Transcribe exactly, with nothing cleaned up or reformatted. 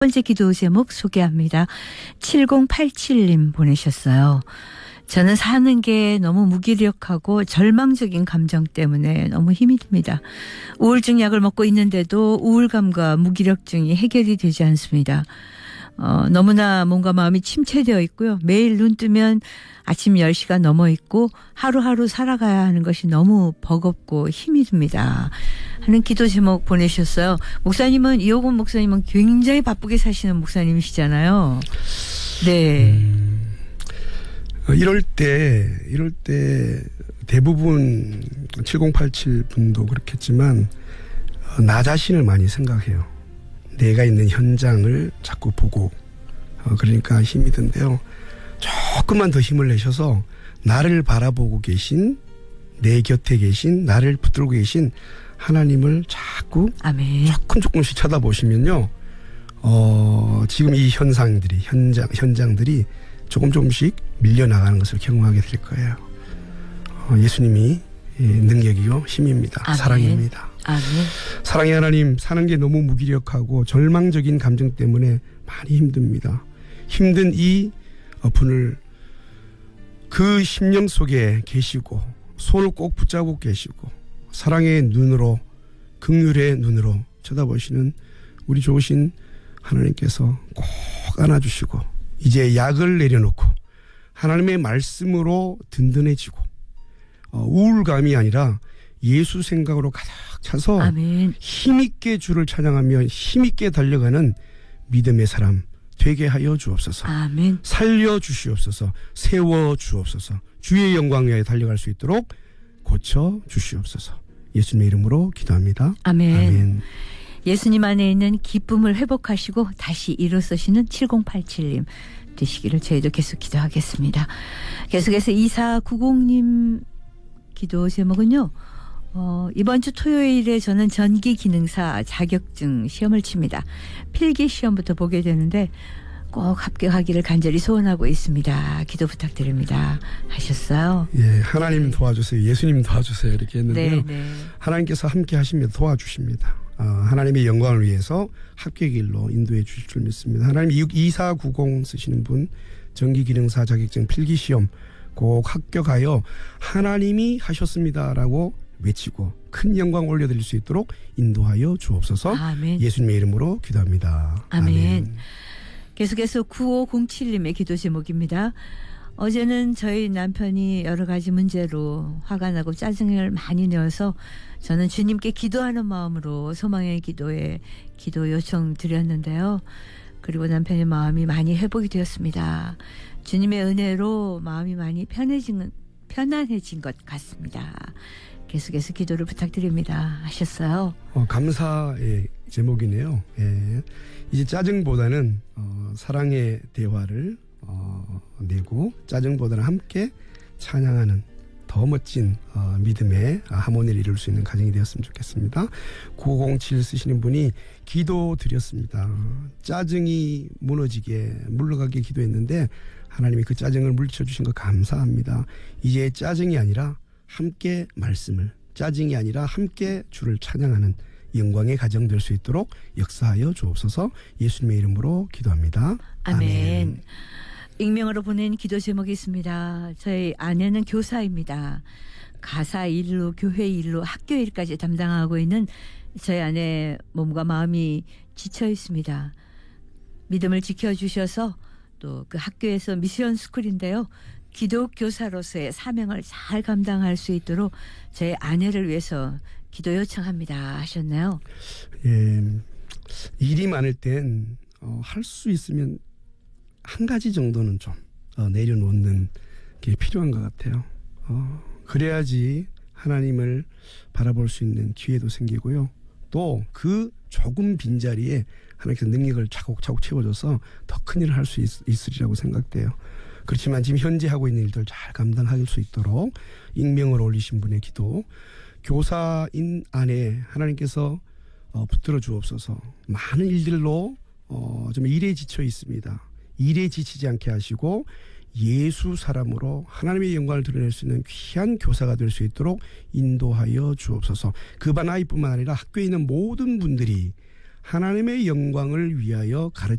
번째 기도 제목 소개합니다. 칠공팔칠님 보내셨어요. 저는 사는 게 너무 무기력하고 절망적인 감정 때문에 너무 힘이 듭니다. 우울증 약을 먹고 있는데도 우울감과 무기력증이 해결이 되지 않습니다. 어, 너무나 몸과 마음이 침체되어 있고요. 매일 눈 뜨면 아침 열 시가 넘어 있고 하루하루 살아가야 하는 것이 너무 버겁고 힘이 듭니다. 하는 기도 제목 보내셨어요. 목사님은, 이호곤 목사님은 굉장히 바쁘게 사시는 목사님이시잖아요. 네. 음, 이럴 때, 이럴 때 대부분 칠공팔칠 분도 그렇겠지만 나 자신을 많이 생각해요. 내가 있는 현장을 자꾸 보고, 어, 그러니까 힘이 든데요. 조금만 더 힘을 내셔서 나를 바라보고 계신, 내 곁에 계신, 나를 붙들고 계신 하나님을 자꾸 아멘. 조금 조금씩 쳐다보시면요. 어, 지금 이 현상들이, 현장, 현장들이 조금 조금씩 밀려나가는 것을 경험하게 될 거예요. 어, 예수님이 능력이요, 힘입니다. 아멘. 사랑입니다. 아멘. 사랑의 하나님, 사는 게 너무 무기력하고 절망적인 감정 때문에 많이 힘듭니다. 힘든 이 분을 그 심령 속에 계시고 손을 꼭 붙잡고 계시고 사랑의 눈으로, 긍휼의 눈으로 쳐다보시는 우리 좋으신 하나님께서 꼭 안아주시고 이제 약을 내려놓고 하나님의 말씀으로 든든해지고 어, 우울감이 아니라 예수 생각으로 가득 차서 아멘. 힘있게 주를 찬양하며 힘있게 달려가는 믿음의 사람 되게 하여 주옵소서. 아멘. 살려주시옵소서. 세워주옵소서. 주의 영광 위하여 달려갈 수 있도록 고쳐주시옵소서. 예수님의 이름으로 기도합니다. 아멘. 아멘. 예수님 안에 있는 기쁨을 회복하시고 다시 일어서시는 칠공팔칠님 되시기를 저희도 계속 기도하겠습니다. 계속해서 이사구공님 기도 제목은요. 어, 이번 주 토요일에 저는 전기 기능사 자격증 시험을 칩니다. 필기 시험부터 보게 되는데 꼭 합격하기를 간절히 소원하고 있습니다. 기도 부탁드립니다. 하셨어요. 예, 하나님 도와주세요. 예수님 도와주세요. 이렇게 했는데요. 네, 네. 하나님께서 함께 하시며 도와주십니다. 어, 하나님의 영광을 위해서 합격의 길로 인도해 주실 줄 믿습니다. 하나님 이사구공 쓰시는 분 전기 기능사 자격증 필기 시험 꼭 합격하여 하나님이 하셨습니다라고 외치고 큰 영광 올려드릴 수 있도록 인도하여 주옵소서. 아멘. 예수님의 이름으로 기도합니다. 아멘. 아멘. 계속해서 구오공칠님의 기도 제목입니다. 어제는 저희 남편이 여러 가지 문제로 화가 나고 짜증을 많이 내어서 저는 주님께 기도하는 마음으로 소망의 기도에 기도 요청 드렸는데요. 그리고 남편의 마음이 많이 회복이 되었습니다. 주님의 은혜로 마음이 많이 편해진, 편안해진 것 같습니다. 계속해서 기도를 부탁드립니다. 하셨어요. 어, 감사의 제목이네요. 예. 이제 짜증보다는 어, 사랑의 대화를 어, 내고 짜증보다는 함께 찬양하는 더 멋진 어, 믿음의 하모니를 이룰 수 있는 가정이 되었으면 좋겠습니다. 구오공칠 쓰시는 분이 기도 드렸습니다. 짜증이 무너지게 물러가게 기도했는데 하나님이 그 짜증을 물리쳐주신 거 감사합니다. 이제 짜증이 아니라 함께 말씀을, 짜증이 아니라 함께 주를 찬양하는 영광의 가정 될 수 있도록 역사하여 주옵소서. 예수님의 이름으로 기도합니다. 아멘. 아멘. 익명으로 보낸 기도 제목이 있습니다. 저희 아내는 교사입니다. 가사 일로, 교회 일로, 학교 일까지 담당하고 있는 저희 아내 몸과 마음이 지쳐 있습니다. 믿음을 지켜주셔서 또 그 학교에서 미션 스쿨인데요. 기독교사로서의 사명을 잘 감당할 수 있도록 제 아내를 위해서 기도 요청합니다. 하셨나요? 예, 일이 많을 땐 어, 할 수 있으면 한 가지 정도는 좀 어, 내려놓는 게 필요한 것 같아요. 어, 그래야지 하나님을 바라볼 수 있는 기회도 생기고요. 또 그 조금 빈자리에 하나님께서 능력을 차곡차곡 채워줘서 더 큰 일을 할 수 있으리라고 생각돼요. 그렇지만 지금 현재 하고 있는 일들 잘 감당할 수 있도록 익명을 올리신 분의 기도, 교사인 안에 하나님께서 어, 붙들어 주옵소서. 많은 일들로 어, 좀 일에 지쳐 있습니다. 일에 지치지 않게 하시고 예수 사람으로 하나님의 영광을 드러낼 수 있는 귀한 교사가 될 수 있도록 인도하여 주옵소서. 그 반 아이뿐만 아니라 학교에 있는 모든 분들이 하나님의 영광을 위하여 가르치